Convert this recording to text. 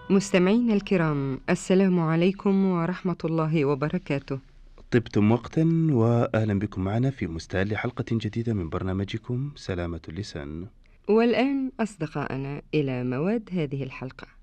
مستمعين الكرام، السلام عليكم ورحمة الله وبركاته. طبتم وقتا وأهلا بكم معنا في مستهل حلقة جديدة من برنامجكم سلامة اللسان. والآن أصدقائنا إلى مواد هذه الحلقة.